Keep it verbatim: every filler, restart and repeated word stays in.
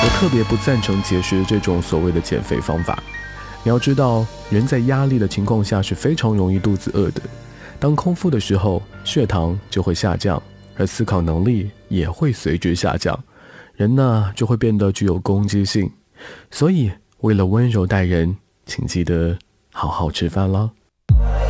我特别不赞成节食这种所谓的减肥方法。你要知道，人在压力的情况下是非常容易肚子饿的。当空腹的时候，血糖就会下降，而思考能力也会随之下降，人呢就会变得具有攻击性。所以，为了温柔待人，请记得好好吃饭了。